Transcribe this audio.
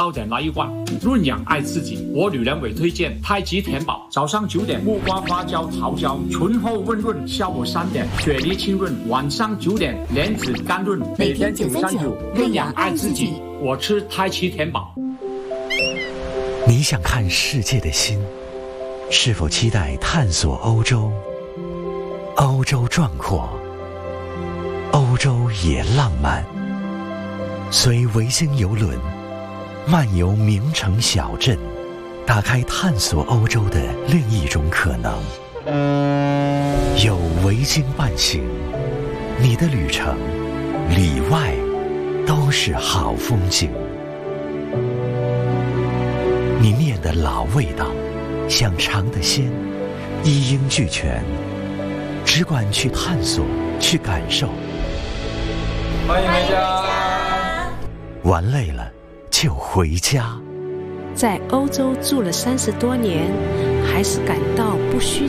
好的那一碗。润养爱自己，我女人为推荐太极田宝。早上9点木瓜花椒桃胶，醇厚温润；下午3点雪梨清润，晚上9点莲子甘润。 每天939，润养爱自己。 我吃太极田宝。 你想看世界的心，是否期待探索欧洲？欧洲壮阔，欧洲也浪漫。随维京邮轮漫游名城小镇，打开探索欧洲的另一种可能。有维京伴行，你的旅程里外都是好风景。你念的老味道，想尝的鲜，一应俱全，只管去探索，去感受。 欢迎回家。 玩累了就回家。 在欧洲住了30多年，还是感到不虚